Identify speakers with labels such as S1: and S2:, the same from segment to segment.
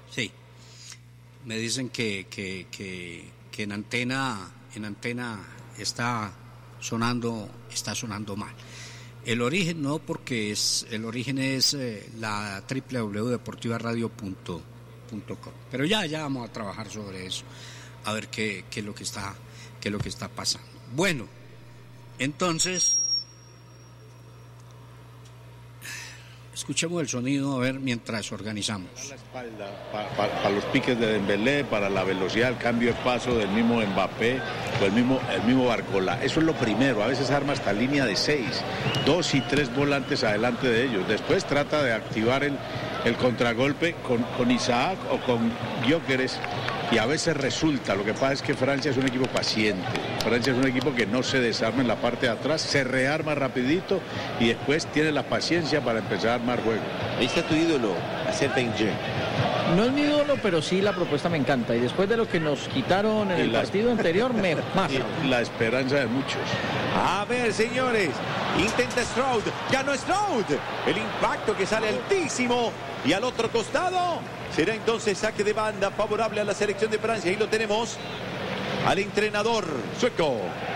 S1: Sí. Me dicen que en antena está sonando mal. El origen no, porque el origen es la www.deportivaradio.com. Pero ya vamos a trabajar sobre eso, a ver qué es lo que está pasando. Bueno, entonces escuchemos el sonido, a ver, mientras organizamos.
S2: La espalda para los piques de Dembélé, para la velocidad, el cambio de paso del mismo Mbappé o el mismo Barcola. Eso es lo primero. A veces arma hasta línea de 6, 2 y 3 volantes adelante de ellos. Después trata de activar el contragolpe con Isaac o con Gyökeres, y a veces resulta. Lo que pasa es que Francia es un equipo paciente. Francia es un equipo que no se desarma en la parte de atrás, se rearma rapidito y después tiene la paciencia para empezar a armar juego.
S3: Ahí está tu ídolo, Arsène Wenger.
S4: No es mi ídolo, pero sí la propuesta me encanta. Y después de lo que nos quitaron en el partido anterior, más.
S2: La esperanza de muchos.
S3: A ver, señores, intenta Stroud, ya no Stroud. El impacto que sale altísimo. Y al otro costado será entonces saque de banda favorable a la selección de Francia. Ahí lo tenemos al entrenador sueco.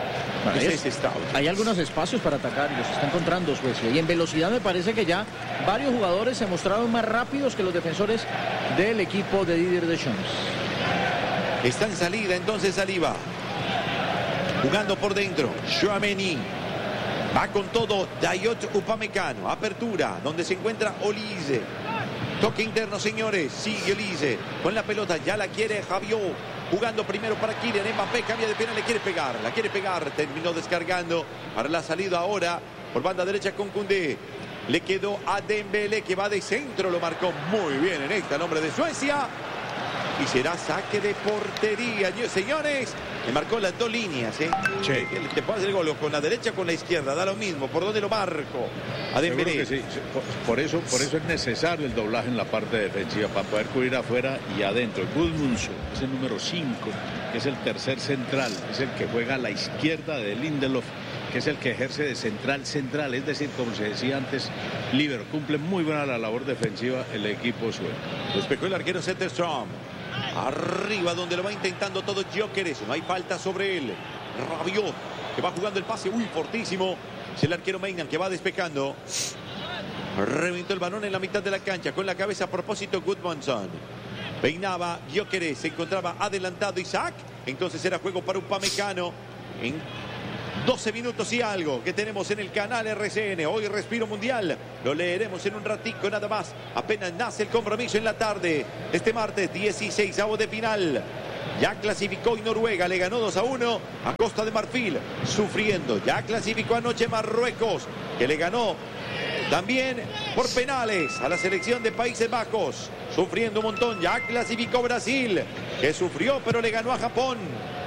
S4: Hay algunos espacios para atacar y los está encontrando Suecia. Y en velocidad me parece que ya varios jugadores se mostraron más rápidos que los defensores del equipo de Didier Deschamps.
S3: Está en salida entonces Saliba. Jugando por dentro. Tchouaméni. Va con todo Dayot Upamecano. Apertura donde se encuentra Olise. Toque interno, señores. Sigue Olise con la pelota. Ya la quiere Rabiot. Jugando primero para Kylian Mbappé. Cambia de pierna. Le quiere pegar. La quiere pegar. Terminó descargando para la salida ahora. Por banda derecha con Koundé. Le quedó a Dembélé que va de centro. Lo marcó muy bien en esta nombre de Suecia. Y será saque de portería. Señores, le marcó las dos líneas. Sí. Te puede hacer el gol con la derecha o con la izquierda. Da lo mismo. ¿Por dónde lo marco? A Dembélé.
S2: Sí. Por eso es necesario el doblaje en la parte defensiva para poder cubrir afuera y adentro. Gudmundsson es el número 5, que es el tercer central. Es el que juega a la izquierda de Lindelof, que es el que ejerce de central. Es decir, como se decía antes, líbero. Cumple muy buena la labor defensiva el equipo sueco.
S3: Despejó el arquero Zetterstrom. Arriba donde lo va intentando todo Gyökeres. No hay falta sobre él. Rabiot que va jugando el pase. Uy, fortísimo. Es el arquero Maignan que va despejando. Reventó el balón en la mitad de la cancha. Con la cabeza a propósito Gudmundsson. Peinaba Gyökeres. Se encontraba adelantado Isaac. Entonces era juego para Upamecano. En 12 minutos y algo que tenemos en el canal RCN. Hoy Respiro Mundial. Lo leeremos en un ratico nada más. Apenas nace el compromiso en la tarde. Este martes 16avo de final. Ya clasificó y Noruega le ganó 2-1 a Costa de Marfil. Sufriendo. Ya clasificó anoche Marruecos, que le ganó también por penales a la selección de Países Bajos. Sufriendo un montón. Ya clasificó Brasil, que sufrió pero le ganó a Japón.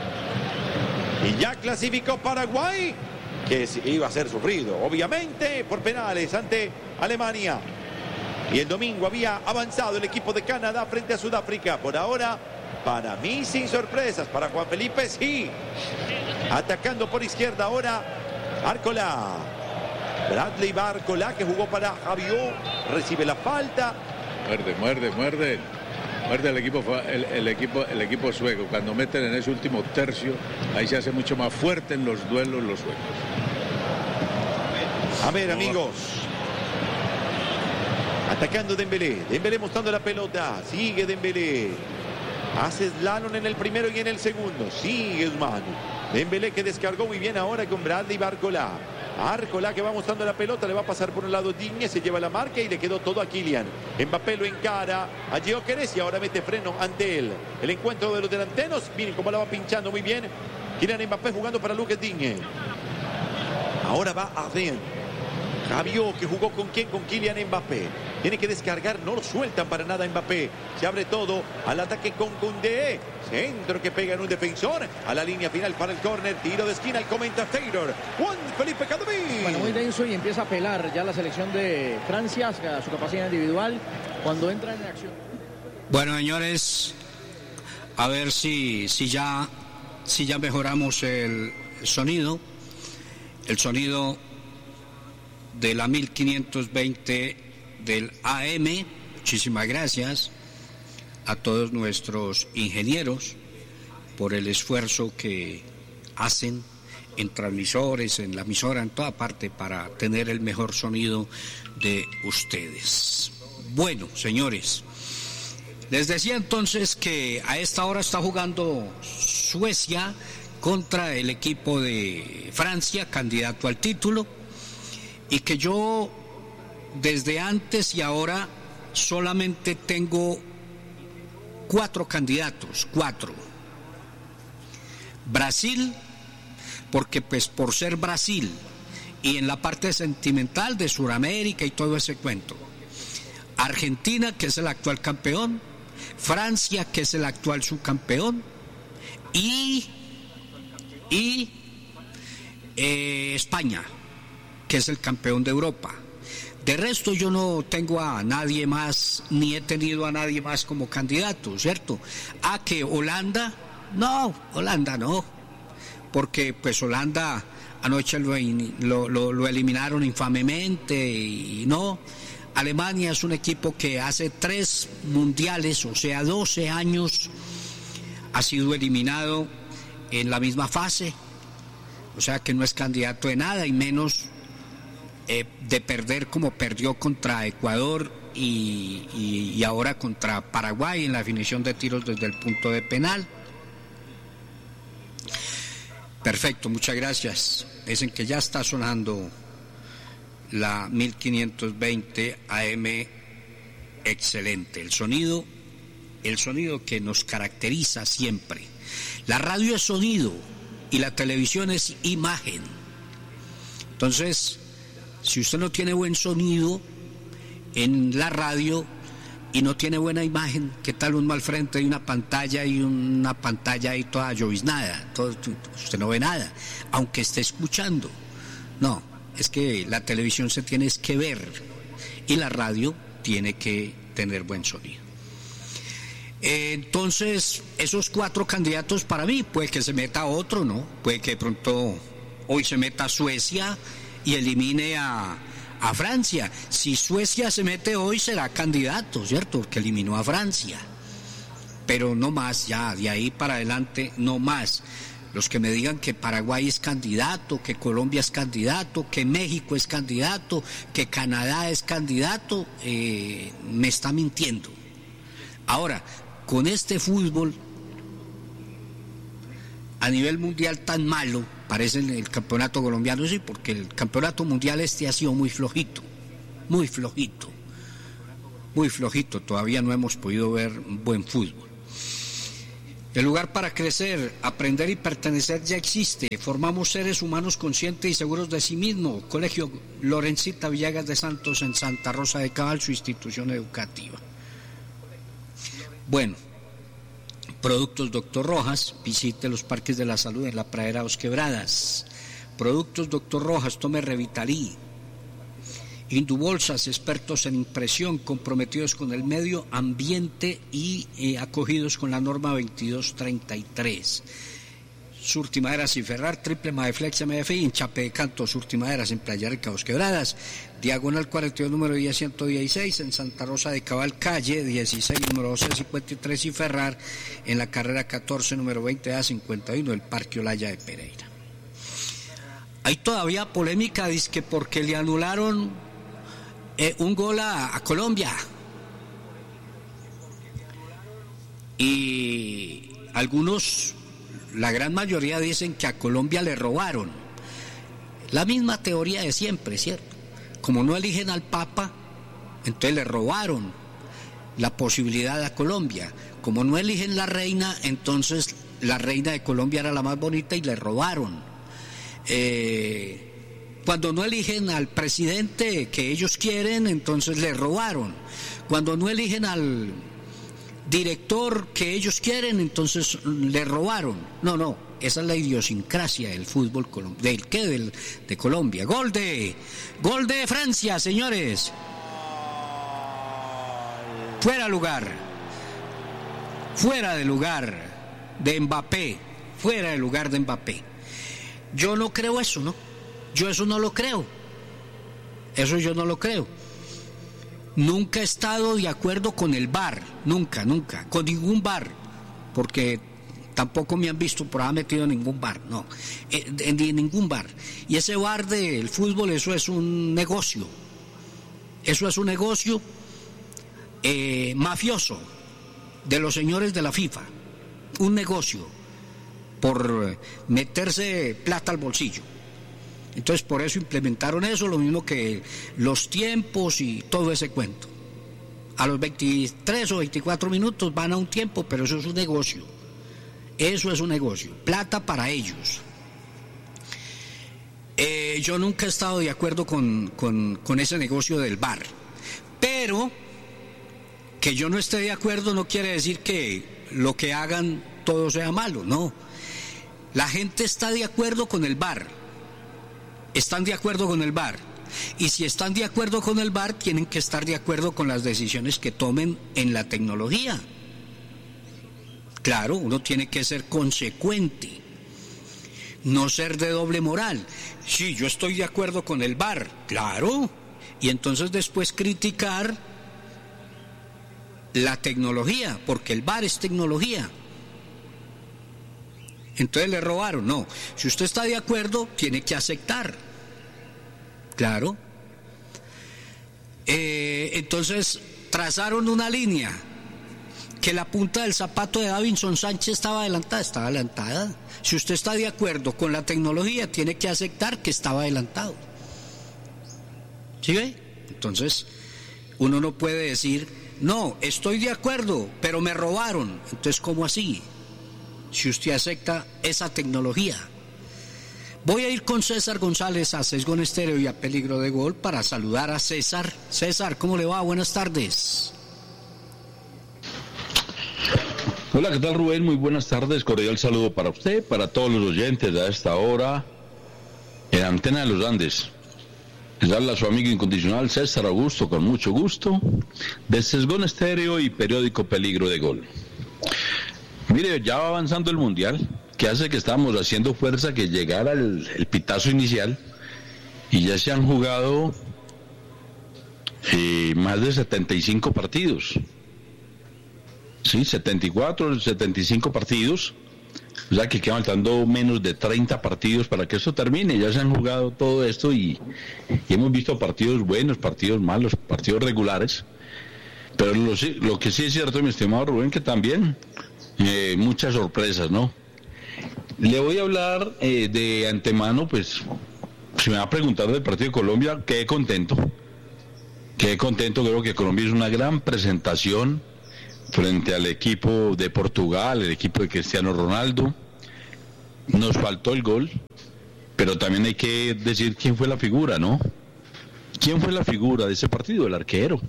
S3: Y ya clasificó Paraguay, que iba a ser sufrido, obviamente, por penales ante Alemania. Y el domingo había avanzado el equipo de Canadá frente a Sudáfrica. Por ahora, para mí, sin sorpresas. Para Juan Felipe, sí. Atacando por izquierda ahora, Barcola. Bradley Barcola, que jugó para Rabiot. Recibe la falta.
S2: Muerde el equipo sueco. Cuando meten en ese último tercio, ahí se hace mucho más fuerte en los duelos los suecos.
S3: A ver, amigos. Atacando Dembélé. Dembélé mostrando la pelota. Sigue Dembélé. Hace slalom en el primero y en el segundo. Sigue Usman. Dembélé que descargó muy bien ahora con Bradley Barcola. Barcola que va mostrando la pelota, le va a pasar por un lado Digne, se lleva la marca y le quedó todo a Kylian. Mbappé lo encara a Gyökeres y ahora mete freno ante él. El encuentro de los delanteros, miren cómo la va pinchando muy bien. Kylian Mbappé jugando para Lucas Digne. Ahora va Arden. Rabiot que jugó con quién, con Kylian Mbappé. Tiene que descargar, no lo sueltan para nada Mbappé. Se abre todo al ataque con Koundé. Centro que pega en un defensor. A la línea final para el córner. Tiro de esquina, el comentator Juan Felipe Cadavid.
S4: Bueno, muy denso y empieza a apelar ya la selección de Francia a su capacidad individual cuando entra en acción.
S1: Bueno, señores, a ver si ya mejoramos el sonido. El sonido de la 1520 del AM. Muchísimas gracias a todos nuestros ingenieros por el esfuerzo que hacen en transmisores, en la emisora, en toda parte, para tener el mejor sonido de ustedes. Bueno, señores, les decía entonces que a esta hora está jugando Suecia contra el equipo de Francia, candidato al título, y que yo desde antes y ahora solamente tengo 4 candidatos, 4. Brasil, porque pues por ser Brasil y en la parte sentimental de Sudamérica y todo ese cuento. Argentina, que es el actual campeón, Francia, que es el actual subcampeón, y España, que es el campeón de Europa. De resto yo no tengo a nadie más, ni he tenido a nadie más como candidato, ¿cierto? A que Holanda no, porque pues Holanda anoche lo eliminaron infamemente y no. Alemania es un equipo que hace 3 mundiales, o sea 12 años, ha sido eliminado en la misma fase, o sea que no es candidato de nada, y menos de perder como perdió contra Ecuador y ahora contra Paraguay en la definición de tiros desde el punto de penal. Perfecto, muchas gracias. Dicen que ya está sonando la 1520 AM, excelente. El sonido que nos caracteriza siempre. La radio es sonido y la televisión es imagen. Entonces, si usted no tiene buen sonido en la radio y no tiene buena imagen, ¿qué tal uno al frente de una pantalla y una pantalla ahí toda lloviznada? Usted no ve nada, aunque esté escuchando. No, es que la televisión se tiene que ver y la radio tiene que tener buen sonido. Entonces, esos 4 candidatos para mí, puede que se meta otro, ¿no? Puede que de pronto hoy se meta Suecia y elimine a Francia. Si Suecia se mete hoy será candidato, ¿cierto? Porque eliminó a Francia. Pero no más, ya, de ahí para adelante, no más. Los que me digan que Paraguay es candidato, que Colombia es candidato, que México es candidato, que Canadá es candidato, me está mintiendo. Ahora, con este fútbol a nivel mundial tan malo, parece el campeonato colombiano, sí, porque el campeonato mundial ha sido muy flojito, todavía no hemos podido ver buen fútbol. El lugar para crecer, aprender y pertenecer ya existe. Formamos seres humanos conscientes y seguros de sí mismos. Colegio Lorencita Villegas de Santos en Santa Rosa de Cabal, su institución educativa. Bueno, Productos Dr. Rojas, visite los parques de la salud en la pradera Dos Quebradas. Productos Dr. Rojas, tome Revitalí. Indubolsas, expertos en impresión, comprometidos con el medio ambiente y acogidos con la norma 2233. Surtimaderas y Ferrar, triple Madeflex MFI, en Chape de Canto, Surtimaderas en Playa Rica, Dos Quebradas, diagonal 42, número 10116, en Santa Rosa de Cabal, calle 16, número 1253, y Ferrar, en la carrera 14, número 20A51, el Parque Olaya de Pereira. Hay todavía polémica, dice que porque le anularon un gol a Colombia. Y algunos, la gran mayoría, dicen que a Colombia le robaron. La misma teoría de siempre, ¿cierto? Como no eligen al Papa, entonces le robaron la posibilidad a Colombia. Como no eligen la reina, entonces la reina de Colombia era la más bonita y le robaron. Cuando no eligen al presidente que ellos quieren, entonces le robaron. Cuando no eligen al director que ellos quieren, entonces le robaron. No, esa es la idiosincrasia del fútbol de Colombia. Gol de Francia, señores. Fuera de lugar de Mbappé, fuera de lugar de Mbappé. Yo no creo eso, ¿no? Yo eso no lo creo. Eso yo no lo creo. Nunca he estado de acuerdo con el VAR, nunca, con ningún VAR, porque tampoco me han visto por haber metido ningún VAR, no, en ningún VAR. Y ese VAR del fútbol, eso es un negocio, mafioso de los señores de la FIFA, un negocio por meterse plata al bolsillo. Entonces por eso implementaron eso, lo mismo que los tiempos y todo ese cuento. A los 23 o 24 minutos van a un tiempo, pero eso es un negocio. Eso es un negocio, plata para ellos. Yo nunca he estado de acuerdo con ese negocio del VAR, pero que yo no esté de acuerdo no quiere decir que lo que hagan todo sea malo, no. La gente está de acuerdo con el VAR, están de acuerdo con el VAR, y si están de acuerdo con el VAR tienen que estar de acuerdo con las decisiones que tomen en la tecnología. Claro, uno tiene que ser consecuente, no ser de doble moral. Sí, yo estoy de acuerdo con el VAR, claro, y entonces después criticar la tecnología, porque el VAR es tecnología. Entonces le robaron, no. Si usted está de acuerdo, tiene que aceptar. Claro. Entonces trazaron una línea, que la punta del zapato de Davinson Sánchez estaba adelantada. Si usted está de acuerdo con la tecnología, tiene que aceptar que estaba adelantado. ¿Sí ve? Entonces, uno no puede decir, no, estoy de acuerdo, pero me robaron. Entonces, ¿cómo así? Si usted acepta esa tecnología. Voy a ir con César González a Sesgón Estéreo y a Peligro de Gol para saludar a César. César, ¿cómo le va? Buenas tardes.
S5: Hola, ¿qué tal, Rubén? Muy buenas tardes, cordial saludo para usted, para todos los oyentes de esta hora en Antena de los Andes. Les habla su amigo incondicional César Augusto, con mucho gusto, de Sesgón Estéreo y periódico Peligro de Gol. Mire, ya va avanzando el Mundial, que hace que estamos haciendo fuerza que llegara el pitazo inicial, y ya se han jugado más de 75 partidos. Sí, 74, 75 partidos, o sea que quedan faltando menos de 30 partidos para que esto termine. Ya se han jugado todo esto y hemos visto partidos buenos, partidos malos, partidos regulares, pero lo que sí es cierto, mi estimado Rubén, que también muchas sorpresas, ¿no? Le voy a hablar de antemano, pues, si me va a preguntar del partido de Colombia, quedé contento, creo que Colombia hizo una gran presentación frente al equipo de Portugal, el equipo de Cristiano Ronaldo. Nos faltó el gol, pero también hay que decir quién fue la figura, ¿no? ¿Quién fue la figura de ese partido? El arquero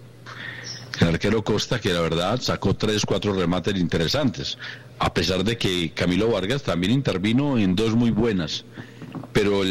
S5: Costa, que la verdad sacó 3-4 remates interesantes, a pesar de que Camilo Vargas también intervino en dos muy buenas, pero